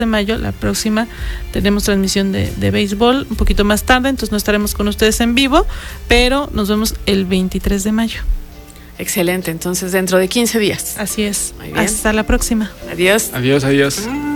de mayo, la próxima, tenemos transmisión de béisbol un poquito más tarde, entonces no estaremos con ustedes en vivo, pero nos vemos el 23 de mayo. Excelente, entonces dentro de 15 días. Así es. Muy bien. Hasta la próxima. Adiós. Adiós.